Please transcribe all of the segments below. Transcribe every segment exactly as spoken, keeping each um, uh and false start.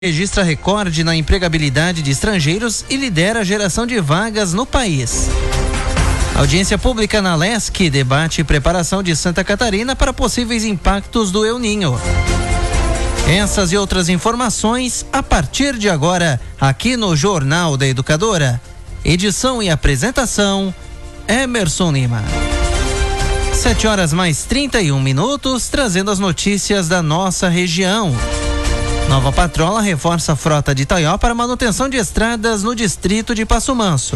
Registra recorde na empregabilidade de estrangeiros e lidera a geração de vagas no país. Audiência pública na Lesc debate preparação de Santa Catarina para possíveis impactos do El Ninho. Essas e outras informações a partir de agora, aqui no Jornal da Educadora. Edição e apresentação, Emerson Lima. Sete horas mais trinta e um minutos, trazendo as notícias da nossa região. Nova patrola reforça a frota de Itaió para manutenção de estradas no distrito de Passo Manso.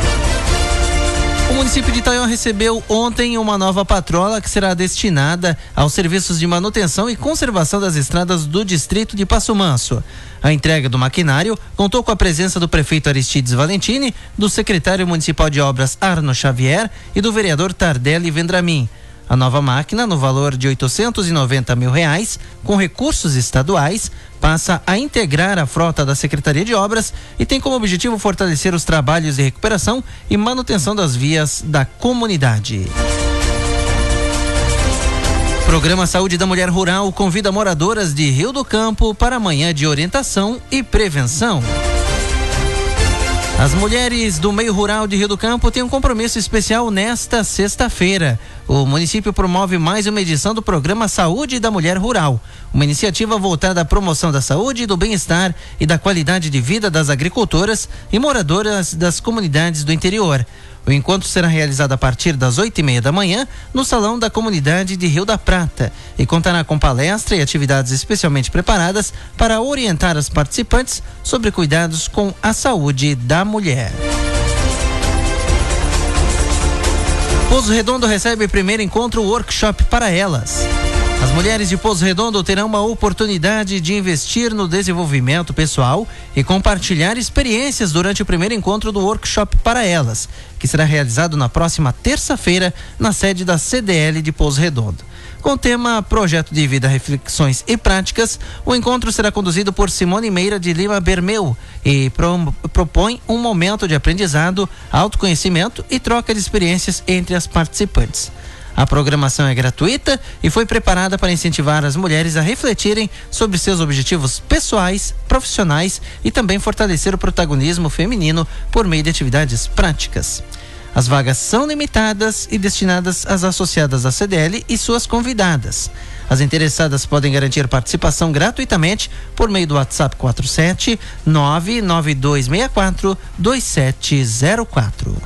O município de Itaió recebeu ontem uma nova patrola que será destinada aos serviços de manutenção e conservação das estradas do distrito de Passo Manso. A entrega do maquinário contou com a presença do prefeito Aristides Valentini, do secretário municipal de obras Arno Xavier e do vereador Tardelli Vendramin. A nova máquina, no valor de oitocentos e noventa mil reais, com recursos estaduais, passa a integrar a frota da Secretaria de Obras e tem como objetivo fortalecer os trabalhos de recuperação e manutenção das vias da comunidade. Programa Saúde da Mulher Rural convida moradoras de Rio do Campo para amanhã de orientação e prevenção. As mulheres do meio rural de Rio do Campo têm um compromisso especial nesta sexta-feira. O município promove mais uma edição do Programa Saúde da Mulher Rural, uma iniciativa voltada à promoção da saúde, do bem-estar e da qualidade de vida das agricultoras e moradoras das comunidades do interior. O encontro será realizado a partir das oito e meia da manhã no Salão da Comunidade de Rio da Prata e contará com palestra e atividades especialmente preparadas para orientar as participantes sobre cuidados com a saúde da mulher. Pouso Redondo recebe o primeiro encontro workshop para elas. As mulheres de Pouso Redondo terão uma oportunidade de investir no desenvolvimento pessoal e compartilhar experiências durante o primeiro encontro do workshop para elas, que será realizado na próxima terça-feira na sede da C D L de Pouso Redondo. Com o tema Projeto de Vida, Reflexões e Práticas, o encontro será conduzido por Simone Meira de Lima Bermeu e pro, propõe um momento de aprendizado, autoconhecimento e troca de experiências entre as participantes. A programação é gratuita e foi preparada para incentivar as mulheres a refletirem sobre seus objetivos pessoais, profissionais e também fortalecer o protagonismo feminino por meio de atividades práticas. As vagas são limitadas e destinadas às associadas à C D L e suas convidadas. As interessadas podem garantir participação gratuitamente por meio do WhatsApp quatro sete nove nove dois seis quatro dois sete zero quatro.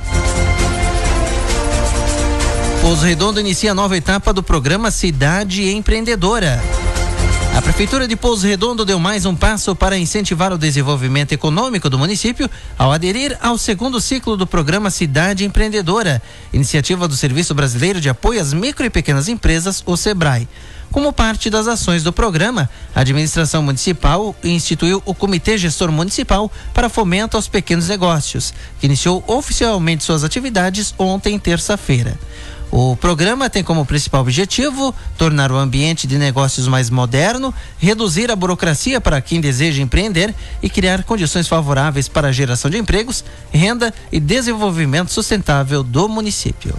Pouso Redondo inicia a nova etapa do programa Cidade Empreendedora. A Prefeitura de Pouso Redondo deu mais um passo para incentivar o desenvolvimento econômico do município ao aderir ao segundo ciclo do programa Cidade Empreendedora, iniciativa do Serviço Brasileiro de Apoio às Micro e Pequenas Empresas, o SEBRAE. Como parte das ações do programa, a administração municipal instituiu o Comitê Gestor Municipal para Fomento aos Pequenos Negócios, que iniciou oficialmente suas atividades ontem, terça-feira. O programa tem como principal objetivo tornar o ambiente de negócios mais moderno, reduzir a burocracia para quem deseja empreender e criar condições favoráveis para a geração de empregos, renda e desenvolvimento sustentável do município.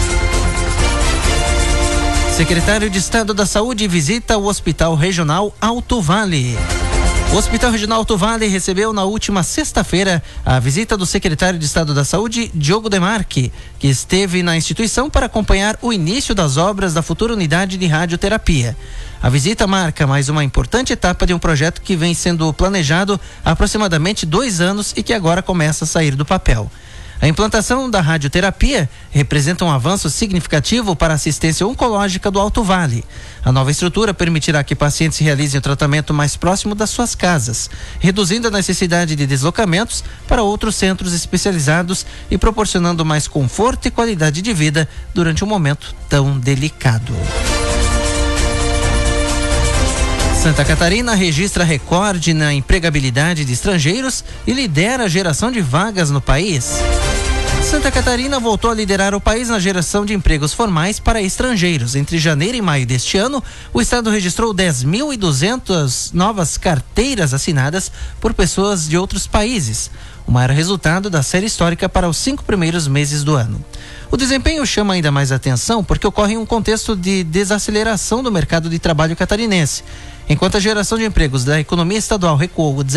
Secretário de Estado da Saúde visita o Hospital Regional Alto Vale. O Hospital Regional Alto Vale recebeu na última sexta-feira a visita do secretário de Estado da Saúde, Diogo Demarque, que esteve na instituição para acompanhar o início das obras da futura unidade de radioterapia. A visita marca mais uma importante etapa de um projeto que vem sendo planejado há aproximadamente dois anos e que agora começa a sair do papel. A implantação da radioterapia representa um avanço significativo para a assistência oncológica do Alto Vale. A nova estrutura permitirá que pacientes realizem o tratamento mais próximo das suas casas, reduzindo a necessidade de deslocamentos para outros centros especializados e proporcionando mais conforto e qualidade de vida durante um momento tão delicado. Santa Catarina registra recorde na empregabilidade de estrangeiros e lidera a geração de vagas no país. Santa Catarina voltou a liderar o país na geração de empregos formais para estrangeiros. Entre janeiro e maio deste ano, o estado registrou dez mil e duzentas novas carteiras assinadas por pessoas de outros países, o maior resultado da série histórica para os cinco primeiros meses do ano. O desempenho chama ainda mais atenção porque ocorre em um contexto de desaceleração do mercado de trabalho catarinense. Enquanto a geração de empregos da economia estadual recuou